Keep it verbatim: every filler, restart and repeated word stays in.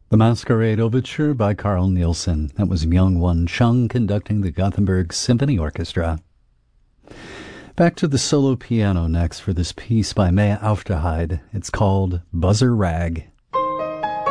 The Masquerade Overture by Carl Nielsen. That was Myung-Whun Chung conducting the Gothenburg Symphony Orchestra. Back to the solo piano next for this piece by Maya Aufderheide. It's called Buzzer Rag.